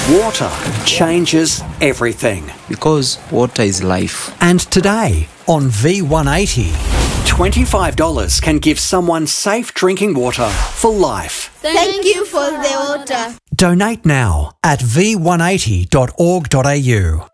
Water changes everything. Because water is life. And today on V180, $25 can give someone safe drinking water for life. Thank you for the water. Donate now at v180.org.au.